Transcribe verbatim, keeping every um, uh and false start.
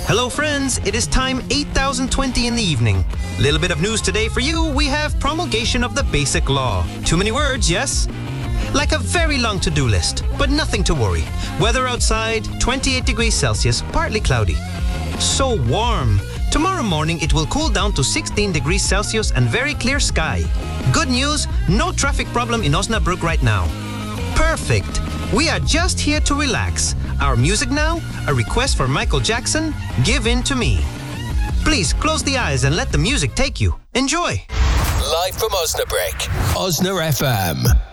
Hello friends, it is time eight thousand twenty in the evening. Little bit of news today for you. We have promulgation of the basic law. Too many words, yes? Like a very long to-do list, but nothing to worry. Weather outside, twenty-eight degrees Celsius, partly cloudy. So warm. Tomorrow morning it will cool down to sixteen degrees Celsius and very clear sky. Good news, no traffic problem in Osnabrück right now. Perfect. We are just here to relax. Our music now, a request for Michael Jackson, Give In To Me. Please close the eyes and let the music take you. Enjoy. Live from Osnabrück, Osna F M.